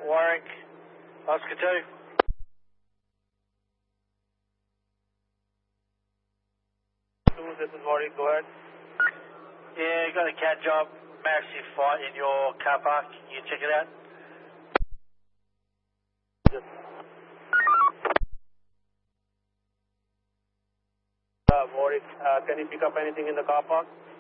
Warwick, Oscar 2. This is Warwick, go ahead. Yeah, got a CAD job, massive fight in your car park. You can check it out. Warwick, can you pick up anything in the car park?